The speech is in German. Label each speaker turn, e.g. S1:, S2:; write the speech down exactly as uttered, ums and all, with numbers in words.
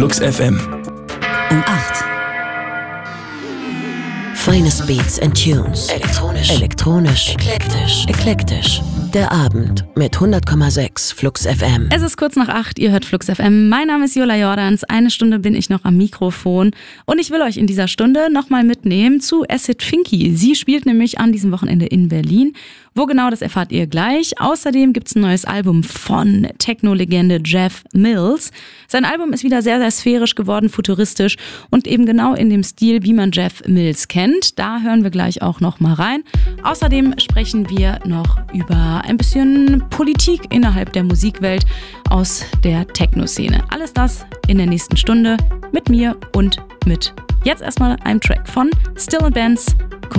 S1: Flux F M.
S2: Um acht. Finest Beats and Tunes. Elektronisch. Elektronisch. Eklektisch. Eklektisch. Der Abend mit hundert Komma sechs Flux F M.
S3: Es ist kurz nach acht, ihr hört Flux F M. Mein Name ist Jola Jordans. Eine Stunde bin ich noch am Mikrofon. Und ich will euch in dieser Stunde nochmal mitnehmen zu Acid Finky. Sie spielt nämlich an diesem Wochenende in Berlin. Wo genau, das erfahrt ihr gleich. Außerdem gibt's ein neues Album von Techno-Legende Jeff Mills. Sein Album ist wieder sehr, sehr sphärisch geworden, futuristisch und eben genau in dem Stil, wie man Jeff Mills kennt. Da hören wir gleich auch noch mal rein. Außerdem sprechen wir noch über ein bisschen Politik innerhalb der Musikwelt aus der Techno-Szene. Alles das in der nächsten Stunde mit mir und mit jetzt erstmal einem Track von Still and Bands.